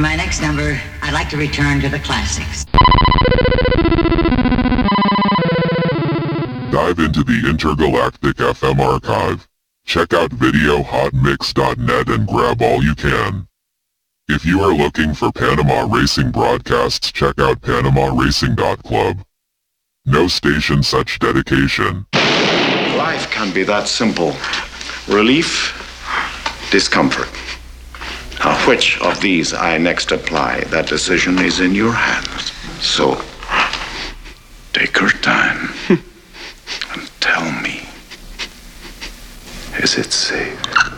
my next number, I'd like to return to the classics. Dive into the intergalactic FM archive. Check out videohotmix.net and grab all you can. If you are looking for Panama Racing broadcasts, check out PanamaRacing.club. No station such dedication. Life can be that simple. Relief, discomfort. Now, which of these I next apply, that decision is in your hands. So, take your time and tell me, is it safe?